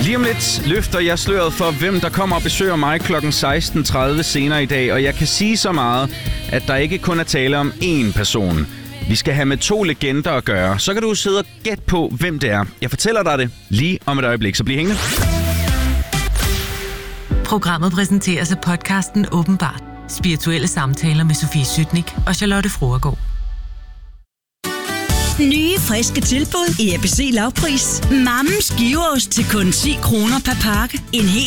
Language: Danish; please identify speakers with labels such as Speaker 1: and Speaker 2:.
Speaker 1: Lige om lidt løfter jeg sløret for, hvem der kommer og besøger mig kl. 16.30 senere i dag. Og jeg kan sige så meget, at der ikke kun er tale om én person. Vi skal have med 2 legender at gøre. Så kan du sidde og gætte på, hvem det er. Jeg fortæller dig det lige om et øjeblik, så bliv hængende.
Speaker 2: Programmet præsenteres af podcasten Åbenbart. Spirituelle samtaler med Sofie Sytnik og Charlotte Fruergaard.
Speaker 3: Nye, friske tilbud i ABC Lavpris. Mammens giveost til kun 10 kroner per pakke. En hel